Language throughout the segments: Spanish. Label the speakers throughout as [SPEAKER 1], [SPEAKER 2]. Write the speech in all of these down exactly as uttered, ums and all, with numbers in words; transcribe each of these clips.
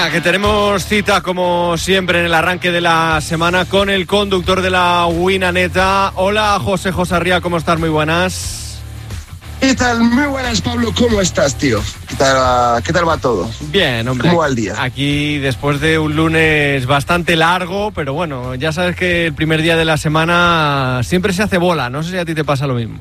[SPEAKER 1] Venga, que tenemos cita como siempre en el arranque de la semana con el conductor de la Winaneta. Hola, José Josarría, ¿cómo estás? Muy buenas.
[SPEAKER 2] ¿Qué tal? Muy buenas, Pablo. ¿Cómo estás, tío? ¿Qué tal, qué tal va todo?
[SPEAKER 1] Bien, hombre.
[SPEAKER 2] ¿Cómo va el día?
[SPEAKER 1] Aquí después de un lunes bastante largo, pero bueno, ya sabes que el primer día de la semana siempre se hace bola. No sé si a ti te pasa lo mismo.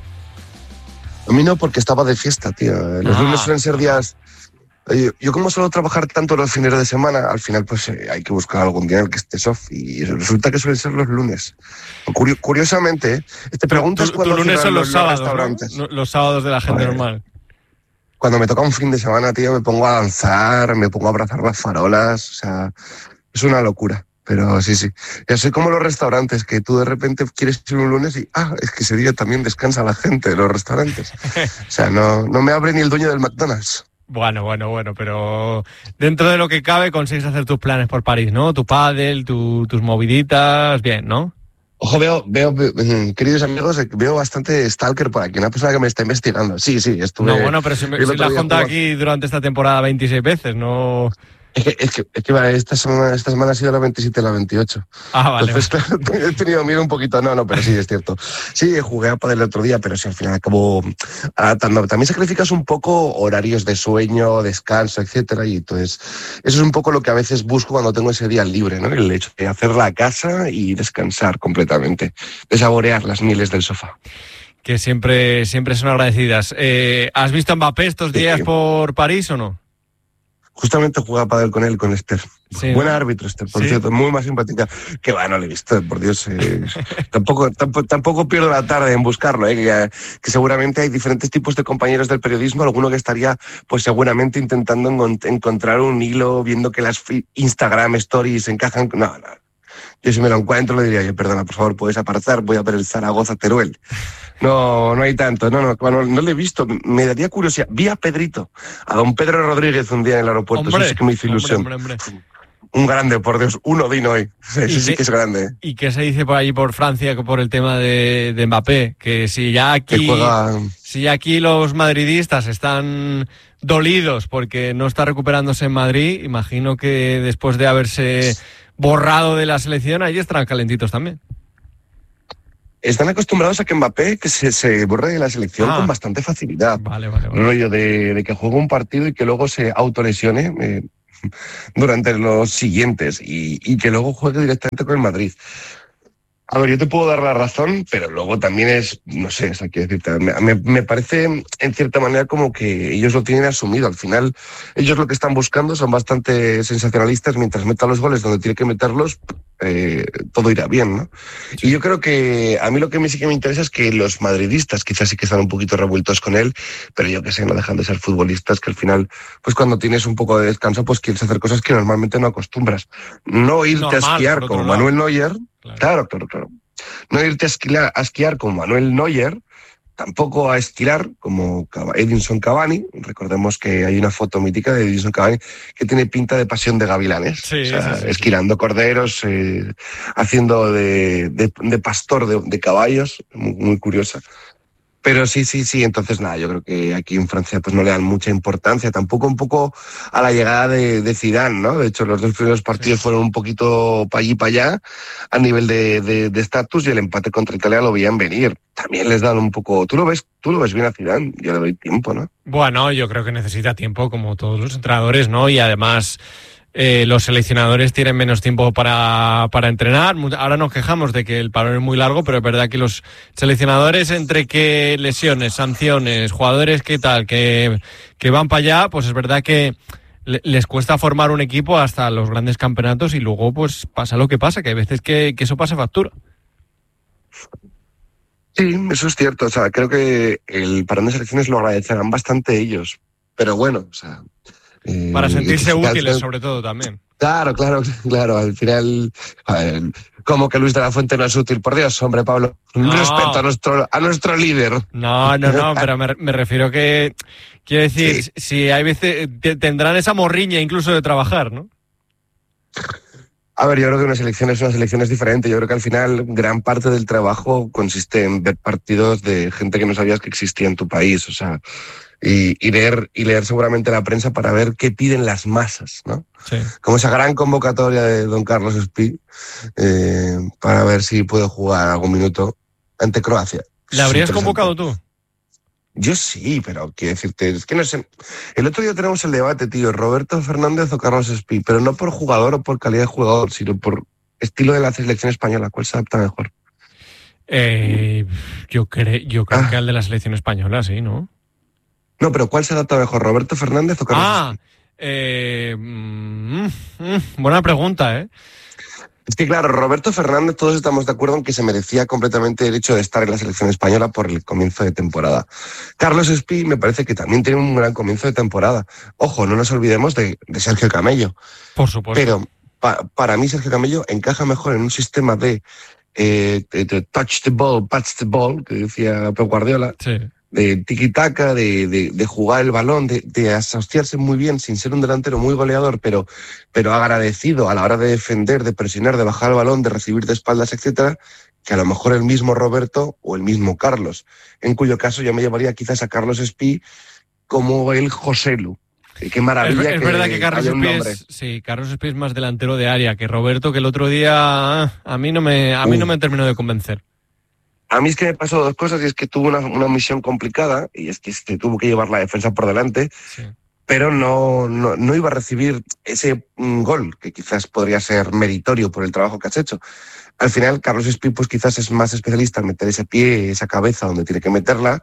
[SPEAKER 2] A mí no, porque estaba de fiesta, tío. Los ah. lunes suelen ser días... Yo, yo como suelo trabajar tanto los fines de semana, al final pues eh, hay que buscar algún día en el que estés off y resulta que suelen ser los lunes. Curio, curiosamente, te preguntas cuándo
[SPEAKER 1] lunes son los, los sábados,
[SPEAKER 2] restaurantes.
[SPEAKER 1] ¿no? Los sábados de la gente Joder. normal.
[SPEAKER 2] Cuando me toca un fin de semana, tío, me pongo a danzar, me pongo a abrazar las farolas, o sea, es una locura. Pero sí, sí. Ya soy como los restaurantes, que tú de repente quieres ir un lunes y, ah, es que ese día también descansa la gente de los restaurantes. O sea, no, no me abre ni el dueño del McDonald's.
[SPEAKER 1] Bueno, bueno, bueno, pero dentro de lo que cabe consigues hacer tus planes por París, ¿no? Tu pádel, tu, tus moviditas, bien, ¿no?
[SPEAKER 2] Ojo, veo, veo, queridos amigos, veo bastante stalker por aquí, una persona que me está investigando. Sí, sí, estuve...
[SPEAKER 1] No, bueno, pero si, me, si lo has contado aquí durante esta temporada veintiséis veces, no...
[SPEAKER 2] Es que, es que, es que vale, esta, semana, esta semana ha sido la veintisiete y la veintiocho.
[SPEAKER 1] Ah, vale.
[SPEAKER 2] Entonces, claro, he tenido miedo un poquito. No, no, pero sí, es cierto. Sí, jugué a pádel el otro día, pero sí, al final acabo adaptando. También sacrificas un poco horarios de sueño, descanso, etcétera. Y entonces, eso es un poco lo que a veces busco cuando tengo ese día libre, ¿no? El hecho de hacer la casa y descansar completamente. De saborear las mieles del sofá.
[SPEAKER 1] Que siempre, siempre son agradecidas. Eh, ¿Has visto a Mbappé estos días sí. por París o no?
[SPEAKER 2] Justamente jugué a pádel con él, con Esther.
[SPEAKER 1] Sí,
[SPEAKER 2] Buen
[SPEAKER 1] ¿no?
[SPEAKER 2] árbitro, Esther, por
[SPEAKER 1] ¿Sí?
[SPEAKER 2] cierto, muy más simpática. Que va, no le he visto, por Dios. Eh, tampoco, tampoco, tampoco pierdo la tarde en buscarlo, eh, que, que seguramente hay diferentes tipos de compañeros del periodismo, alguno que estaría, pues seguramente intentando en, encontrar un hilo, viendo que las Instagram stories encajan. No, no. Yo si me lo encuentro le diría, yo, perdona, por favor, puedes apartar, voy a ver el Zaragoza-Teruel. No, no hay tanto, no, no, no, no lo he visto, me daría curiosidad. Vi a Pedrito, a don Pedro Rodríguez un día en el aeropuerto,
[SPEAKER 1] hombre,
[SPEAKER 2] eso sí que me hizo ilusión.
[SPEAKER 1] Hombre, hombre, hombre.
[SPEAKER 2] Un grande, por Dios, un Odín hoy, eso sí que es grande.
[SPEAKER 1] ¿Y qué se dice por ahí por Francia por el tema de, de Mbappé? Que si ya aquí,
[SPEAKER 2] juega...
[SPEAKER 1] si ya aquí los madridistas están dolidos porque no está recuperándose en Madrid, imagino que después de haberse borrado de la selección, ahí estarán calentitos también.
[SPEAKER 2] Están acostumbrados a que Mbappé que se, se borre de la selección ah, con bastante facilidad.
[SPEAKER 1] Vale, vale, vale.
[SPEAKER 2] Un rollo de, de que juegue un partido y que luego se autolesione eh, durante los siguientes y, y que luego juegue directamente con el Madrid. A ver, yo te puedo dar la razón, pero luego también es, no sé, o sea, quiero decirte, me, me parece en cierta manera como que ellos lo tienen asumido. Al final, ellos lo que están buscando son bastante sensacionalistas. Mientras metan los goles donde tiene que meterlos, eh, todo irá bien, ¿no? Sí. Y yo creo que a mí lo que me sí que me interesa es que los madridistas quizás sí que están un poquito revueltos con él, pero yo que sé, no dejan de ser futbolistas, que al final, pues cuando tienes un poco de descanso, pues quieres hacer cosas que normalmente no acostumbras. No irte Normal, a esquiar como lado. Manuel Neuer. Claro. claro, claro, claro. No irte a esquiar, a esquiar como Manuel Neuer, tampoco a esquiar como Edinson Cavani. Recordemos que hay una foto mítica de Edinson Cavani que tiene pinta de pasión de gavilanes.
[SPEAKER 1] Sí,
[SPEAKER 2] o sea,
[SPEAKER 1] sí, sí,
[SPEAKER 2] esquilando
[SPEAKER 1] sí.
[SPEAKER 2] corderos, eh, haciendo de, de, de pastor de, de caballos, muy, muy curiosa. Pero sí, sí, sí, entonces nada, yo creo que aquí en Francia pues no le dan mucha importancia, tampoco un poco a la llegada de, de Zidane, ¿no? De hecho, los dos primeros partidos sí. fueron un poquito para allí y para allá a nivel de estatus de, de y el empate contra Italia lo veían venir. También les dan un poco... Tú lo ves tú lo ves bien a Zidane, yo le doy tiempo, ¿no?
[SPEAKER 1] Bueno, yo creo que necesita tiempo como todos los entrenadores, ¿no? Y además... Eh, los seleccionadores tienen menos tiempo para, para entrenar. Ahora nos quejamos de que el parón es muy largo, pero es verdad que los seleccionadores, entre que lesiones, sanciones, jugadores que tal, que, que van para allá, pues es verdad que les cuesta formar un equipo hasta los grandes campeonatos y luego pues pasa lo que pasa, que hay veces que, que eso pasa factura.
[SPEAKER 2] Sí, eso es cierto. O sea, creo que el parón de selecciones lo agradecerán bastante ellos. Pero bueno, o sea...
[SPEAKER 1] Eh, Para sentirse útiles, al... sobre todo, también.
[SPEAKER 2] Claro, claro, claro. Al final, ver, como que Luis de la Fuente no es útil, por Dios, hombre, Pablo. No. Respeto a nuestro, a nuestro líder.
[SPEAKER 1] No, no, no, pero me, me refiero que, quiero decir, sí. si hay veces, tendrán esa morriña incluso de trabajar, ¿no?
[SPEAKER 2] A ver, yo creo que una selección es una selección es diferente. Yo creo que al final gran parte del trabajo consiste en ver partidos de gente que no sabías que existía en tu país, o sea, y, y leer y leer seguramente la prensa para ver qué piden las masas, ¿no?
[SPEAKER 1] Sí.
[SPEAKER 2] Como esa gran convocatoria de don Carlos Espí, eh, para ver si puede jugar algún minuto ante Croacia.
[SPEAKER 1] ¿Le habrías convocado tú?
[SPEAKER 2] Yo sí, pero quiero decirte, es que no sé. El otro día tenemos el debate, tío, Roberto Fernández o Carlos Espí, pero no por jugador o por calidad de jugador, sino por estilo de la selección española. ¿Cuál se adapta mejor?
[SPEAKER 1] Eh, yo, cre yo creo
[SPEAKER 2] Ah.
[SPEAKER 1] que al de la selección española, sí, ¿no?
[SPEAKER 2] No, pero ¿cuál se adapta mejor, Roberto Fernández o Carlos
[SPEAKER 1] Ah,
[SPEAKER 2] Espí?
[SPEAKER 1] eh, mm, mm, buena pregunta, ¿eh?
[SPEAKER 2] Es que claro, Roberto Fernández, todos estamos de acuerdo en que se merecía completamente el hecho de estar en la selección española por el comienzo de temporada. Carlos Espí me parece que también tiene un gran comienzo de temporada. Ojo, no nos olvidemos de, de Sergio Camello.
[SPEAKER 1] Por supuesto.
[SPEAKER 2] Pero pa, para mí Sergio Camello encaja mejor en un sistema de, eh, de, de touch the ball, patch the ball, que decía Pep Guardiola,
[SPEAKER 1] Sí.
[SPEAKER 2] de tiki-taka, de, de, de jugar el balón, de, de asociarse muy bien sin ser un delantero muy goleador, pero, pero agradecido a la hora de defender, de presionar, de bajar el balón, de recibir de espaldas, etcétera, que a lo mejor el mismo Roberto o el mismo Carlos, en cuyo caso yo me llevaría quizás a Carlos Espí como el Joselu. Qué maravilla.
[SPEAKER 1] Es, es
[SPEAKER 2] que
[SPEAKER 1] verdad que Carlos
[SPEAKER 2] haya un
[SPEAKER 1] Espí
[SPEAKER 2] nombre.
[SPEAKER 1] es, sí, Carlos Espí es más delantero de área que Roberto, que el otro día a mí no me, a mí no me terminó de convencer.
[SPEAKER 2] A mí es que me pasó dos cosas, y es que tuvo una, una misión complicada, y es que se tuvo que llevar la defensa por delante,
[SPEAKER 1] Sí.
[SPEAKER 2] pero no, no, no iba a recibir ese mm, gol, que quizás podría ser meritorio por el trabajo que has hecho. Al final, Carlos Espí, pues quizás es más especialista en meter ese pie, esa cabeza donde tiene que meterla,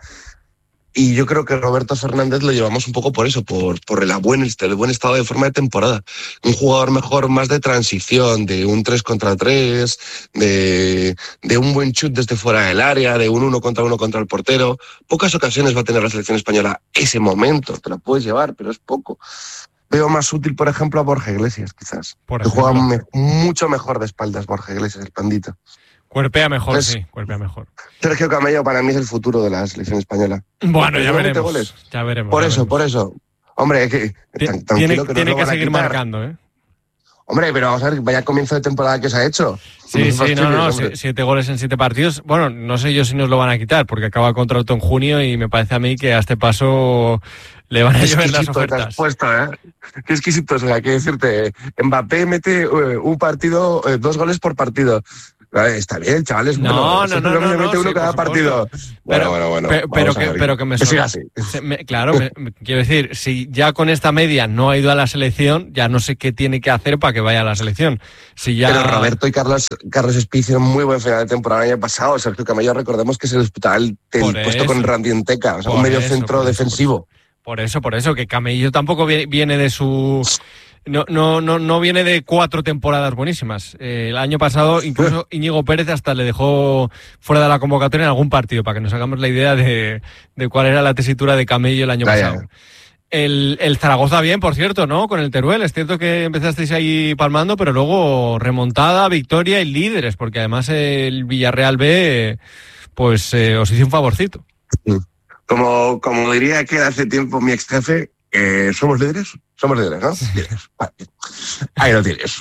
[SPEAKER 2] y yo creo que Roberto Fernández lo llevamos un poco por eso, por, por el, buen, el buen estado de forma de temporada. Un jugador mejor más de transición, de un tres contra tres, de, de un buen chut desde fuera del área, de un uno contra uno contra el portero. Pocas ocasiones va a tener la selección española ese momento, te la puedes llevar, pero es poco. Veo más útil, por ejemplo, a Borja Iglesias, quizás.
[SPEAKER 1] Por
[SPEAKER 2] que juega
[SPEAKER 1] ejemplo.
[SPEAKER 2] me, mucho mejor de espaldas Borja Iglesias, el pandito.
[SPEAKER 1] Cuerpea mejor,
[SPEAKER 2] Pues-
[SPEAKER 1] sí, cuerpea mejor.
[SPEAKER 2] Sergio Camello para mí es el futuro de la selección española.
[SPEAKER 1] Bueno, ya
[SPEAKER 2] no mete
[SPEAKER 1] veremos.
[SPEAKER 2] goles.
[SPEAKER 1] Ya veremos.
[SPEAKER 2] Por
[SPEAKER 1] ya
[SPEAKER 2] eso,
[SPEAKER 1] veremos.
[SPEAKER 2] por eso. Hombre, que,
[SPEAKER 1] Ti-
[SPEAKER 2] tan,
[SPEAKER 1] Tiene,
[SPEAKER 2] tranquilo que,
[SPEAKER 1] tiene
[SPEAKER 2] nos lo
[SPEAKER 1] que
[SPEAKER 2] van a
[SPEAKER 1] seguir
[SPEAKER 2] quitar.
[SPEAKER 1] marcando, ¿eh?
[SPEAKER 2] Hombre, pero vamos a ver, vaya comienzo de temporada que se ha hecho.
[SPEAKER 1] Sí,
[SPEAKER 2] No
[SPEAKER 1] sí, no,
[SPEAKER 2] fastidies,
[SPEAKER 1] no,
[SPEAKER 2] hombre.
[SPEAKER 1] si- siete goles en siete partidos. Bueno, no sé yo si nos lo van a quitar, porque acaba contrato en junio y me parece a mí que a este paso le van a
[SPEAKER 2] Qué
[SPEAKER 1] llover las
[SPEAKER 2] exquisito te has
[SPEAKER 1] ofertas.
[SPEAKER 2] puesto, ¿eh? Qué exquisito, o sea, hay que decirte, Mbappé mete eh, un partido, eh, dos goles por partido. Vale, está bien, chavales.
[SPEAKER 1] No,
[SPEAKER 2] bueno,
[SPEAKER 1] no, no,
[SPEAKER 2] no,
[SPEAKER 1] no,
[SPEAKER 2] mete
[SPEAKER 1] no,
[SPEAKER 2] uno
[SPEAKER 1] sí,
[SPEAKER 2] cada
[SPEAKER 1] por
[SPEAKER 2] partido.
[SPEAKER 1] supuesto.
[SPEAKER 2] Bueno,
[SPEAKER 1] Pero-
[SPEAKER 2] bueno, bueno.
[SPEAKER 1] pe- pero
[SPEAKER 2] vamos a
[SPEAKER 1] que-
[SPEAKER 2] ver.
[SPEAKER 1] pero que me
[SPEAKER 2] Que siga
[SPEAKER 1] son-
[SPEAKER 2] así.
[SPEAKER 1] Se me- claro, me- me- quiero decir, si ya con esta media no ha ido a la selección, ya no sé qué tiene que hacer para que vaya a la selección. Si ya...
[SPEAKER 2] Pero Roberto y Carlos, Carlos Espí hicieron muy buen final de temporada el año pasado. Sergio Camello, recordemos que se disputaba el, el
[SPEAKER 1] Por
[SPEAKER 2] puesto
[SPEAKER 1] eso.
[SPEAKER 2] con Randy Enteca, o sea,
[SPEAKER 1] Por
[SPEAKER 2] un medio
[SPEAKER 1] eso,
[SPEAKER 2] centro
[SPEAKER 1] por eso,
[SPEAKER 2] defensivo.
[SPEAKER 1] Por eso, por eso, que Camello tampoco viene, viene de su... No, no, no, no viene de cuatro temporadas buenísimas. Eh, el año pasado incluso Íñigo Pérez hasta le dejó fuera de la convocatoria en algún partido, para que nos hagamos la idea de, de cuál era la tesitura de Camello el año
[SPEAKER 2] Ya, ya.
[SPEAKER 1] pasado. El, el Zaragoza bien, por cierto, ¿no? Con el Teruel. Es cierto que empezasteis ahí palmando, pero luego remontada, victoria y líderes, porque además el Villarreal B, pues eh, os hizo un favorcito.
[SPEAKER 2] Como, como diría que hace tiempo mi ex jefe, eh, ¿somos líderes? Somos líderes, ¿no? Líderes. Vale. Ahí lo tienes.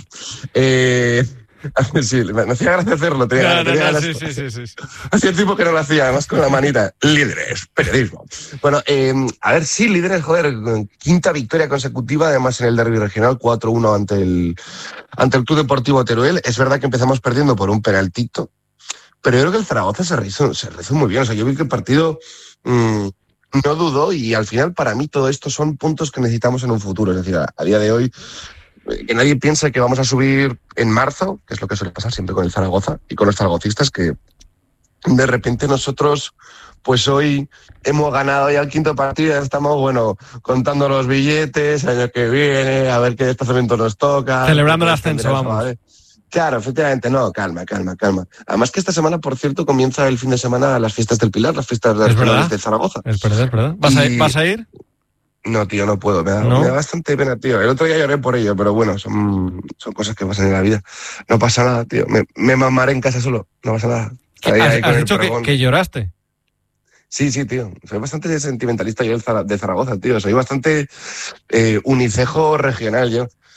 [SPEAKER 2] Eh, sí, me me hacía gracia hacerlo. Tenía,
[SPEAKER 1] No, no,
[SPEAKER 2] tenía
[SPEAKER 1] no,
[SPEAKER 2] ganas-
[SPEAKER 1] sí, sí, sí, sí.
[SPEAKER 2] Hacía tiempo que no lo hacía, además con la manita. Líderes, periodismo. Bueno, eh, a ver, sí, líderes, joder, quinta victoria consecutiva, además en el derbi regional, cuatro uno ante el, ante el Club Deportivo Teruel. Es verdad que empezamos perdiendo por un penaltito, pero yo creo que el Zaragoza se rehizo, se rehizo muy bien. O sea, yo vi que el partido mmm, no dudó, y al final para mí todo esto son puntos que necesitamos en un futuro. Es decir, a, a día de hoy, eh, que nadie piense que vamos a subir en marzo, que es lo que suele pasar siempre con el Zaragoza y con los zaragocistas, que de repente nosotros, pues hoy hemos ganado ya el quinto partido, ya estamos, bueno, contando los billetes, el año que viene, a ver qué desplazamiento nos toca.
[SPEAKER 1] Celebrando el
[SPEAKER 2] Pues,
[SPEAKER 1] ascenso,
[SPEAKER 2] tendrás,
[SPEAKER 1] vamos.
[SPEAKER 2] ¿vale? Claro, efectivamente, no, calma, calma, calma. Además que esta semana, por cierto, comienza el fin de semana las fiestas del Pilar, las fiestas
[SPEAKER 1] Es verdad.
[SPEAKER 2] regionales de Zaragoza.
[SPEAKER 1] Es verdad, es verdad. ¿Vas, a,
[SPEAKER 2] Y-
[SPEAKER 1] ¿Vas a ir?
[SPEAKER 2] No, tío, no puedo. Me da,
[SPEAKER 1] ¿No?
[SPEAKER 2] me da bastante pena, tío. El otro día lloré por ello, pero bueno, son, son cosas que pasan en la vida. No pasa nada, tío. Me, me mamaré en casa solo. No pasa nada. Estaré
[SPEAKER 1] ¿Has,
[SPEAKER 2] ahí con
[SPEAKER 1] has
[SPEAKER 2] el
[SPEAKER 1] dicho que,
[SPEAKER 2] pregón.
[SPEAKER 1] que lloraste?
[SPEAKER 2] Sí, sí, tío. Soy bastante sentimentalista yo del Zara- de Zaragoza, tío. Soy bastante eh, unicejo regional yo.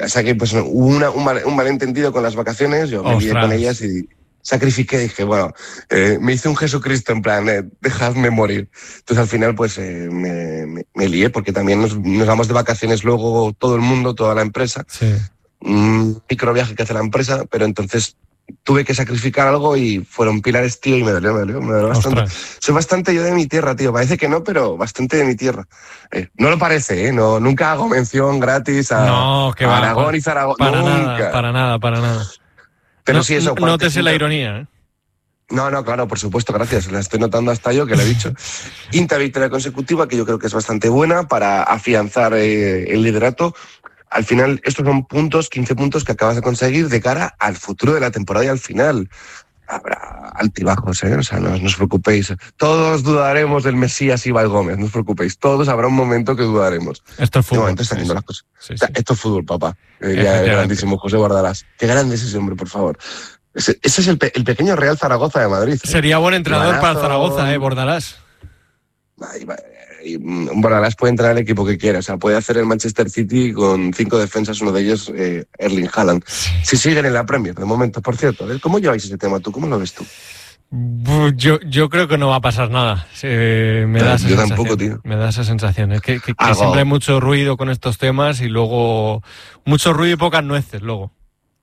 [SPEAKER 2] O sea que pues, hubo una, un, mal, un malentendido con las vacaciones, yo me lié con ellas y sacrifiqué, dije, bueno, eh, me hice un Jesucristo en plan, eh, dejadme morir. Entonces al final pues eh, me, me, me lié porque también nos, nos vamos de vacaciones luego todo el mundo, toda la empresa.
[SPEAKER 1] Sí.
[SPEAKER 2] Un microviaje que hace la empresa, pero entonces tuve que sacrificar algo y fueron pilares, tío, y me dolió, me dolió, me dolió bastante. Soy bastante yo de mi tierra, tío, parece que no, pero bastante de mi tierra. Eh, no lo parece, ¿eh? No, nunca hago mención gratis a,
[SPEAKER 1] no, que
[SPEAKER 2] a
[SPEAKER 1] va,
[SPEAKER 2] Aragón
[SPEAKER 1] para,
[SPEAKER 2] y Zaragoza.
[SPEAKER 1] Para
[SPEAKER 2] nunca.
[SPEAKER 1] nada, para nada, para nada.
[SPEAKER 2] Pero
[SPEAKER 1] no,
[SPEAKER 2] sí, eso.
[SPEAKER 1] Nótese la ironía, ¿eh?
[SPEAKER 2] No, no, claro, por supuesto, gracias. La estoy notando hasta yo, que lo he dicho. Quinta victoria consecutiva, que yo creo que es bastante buena para afianzar eh, el liderato. Al final, estos son puntos, quince puntos que acabas de conseguir de cara al futuro de la temporada y al final. Habrá altibajos, ¿eh? O sea, no, no os preocupéis. Todos dudaremos del Mesías Ibai Gómez, no os preocupéis. Todos habrá un momento que dudaremos.
[SPEAKER 1] Esto es fútbol.
[SPEAKER 2] De momento están
[SPEAKER 1] sí,
[SPEAKER 2] yendo
[SPEAKER 1] sí.
[SPEAKER 2] las cosas.
[SPEAKER 1] Sí,
[SPEAKER 2] o sea,
[SPEAKER 1] sí.
[SPEAKER 2] Esto es fútbol, papá. Eh, ya, grandísimo, José Bordalás. Qué grande es ese hombre, por favor. Ese, ese es el, pe el pequeño Real Zaragoza de Madrid. ¿eh?
[SPEAKER 1] Sería buen entrenador
[SPEAKER 2] Barazo.
[SPEAKER 1] para Zaragoza, ¿eh, Bordalás?
[SPEAKER 2] Ay, Bordalás puede entrar al equipo que quiera. O sea, puede hacer el Manchester City con cinco defensas, uno de ellos eh, Erling Haaland. Si siguen en la Premier, de momento, por cierto. ¿Cómo lleváis ese tema tú? ¿Cómo lo ves tú?
[SPEAKER 1] Yo, yo creo que no va a pasar nada. Eh, me, da esa
[SPEAKER 2] yo
[SPEAKER 1] sensación,
[SPEAKER 2] tampoco, tío.
[SPEAKER 1] me da esa sensación. Es que, que, que siempre hay mucho ruido con estos temas y luego mucho ruido y pocas nueces luego.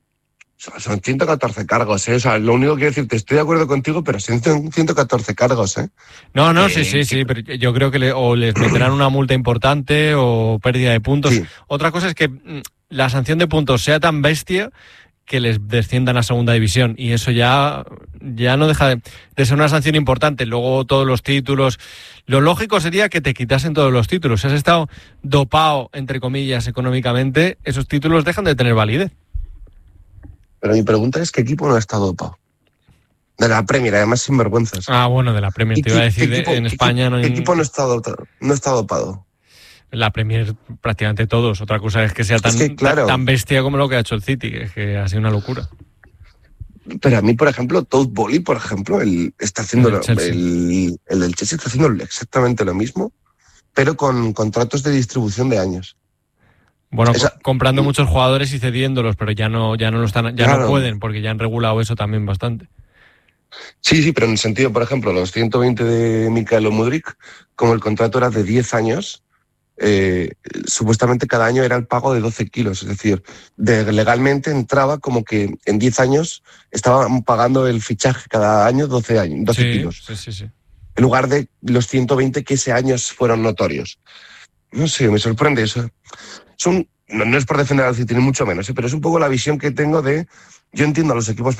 [SPEAKER 2] Son ciento catorce cargos, ¿eh? O sea, lo único que quiero decirte, estoy de acuerdo contigo, pero son ciento catorce cargos, ¿eh?
[SPEAKER 1] No, no,
[SPEAKER 2] eh,
[SPEAKER 1] sí, sí, sí, pero yo creo que le, o les meterán una multa importante o pérdida de puntos.
[SPEAKER 2] Sí.
[SPEAKER 1] Otra cosa es que la sanción de puntos sea tan bestia que les desciendan a segunda división y eso ya, ya no deja de, de ser una sanción importante. Luego todos los títulos, lo lógico sería que te quitasen todos los títulos. Si has estado dopado, entre comillas, económicamente, esos títulos dejan de tener validez.
[SPEAKER 2] Pero mi pregunta es, ¿qué equipo no ha estado dopado? De la Premier, además sin vergüenzas.
[SPEAKER 1] Ah, bueno, de la Premier, te iba a decir, equipo, en España no hay...
[SPEAKER 2] ¿Qué equipo no está dopado? No está dopado?
[SPEAKER 1] La Premier prácticamente todos. Otra cosa es que sea tan, es que, claro, tan bestia como lo que ha hecho el City, que es que ha sido una locura.
[SPEAKER 2] Pero a mí, por ejemplo, Todd Bowley, por ejemplo, el, está haciendo el, el, el del Chelsea está haciendo exactamente lo mismo, pero con contratos de distribución de años.
[SPEAKER 1] Bueno, Esa, comprando muchos jugadores y cediéndolos, pero ya no, ya no lo están, ya claro. no pueden, porque ya han regulado eso también bastante.
[SPEAKER 2] Sí, sí, pero en el sentido, por ejemplo, los ciento veinte de Mykhailo Mudryk, como el contrato era de diez años, eh, supuestamente cada año era el pago de doce kilos, es decir, de, legalmente entraba como que en diez años estaban pagando el fichaje cada año doce, años, doce
[SPEAKER 1] sí,
[SPEAKER 2] kilos.
[SPEAKER 1] Sí, sí, sí.
[SPEAKER 2] En lugar de los ciento veinte que ese año fueron notorios. No sé, me sorprende eso. Son, no, no es por defender al City, ni mucho menos, ¿eh? Pero es un poco la visión que tengo de... Yo entiendo a los equipos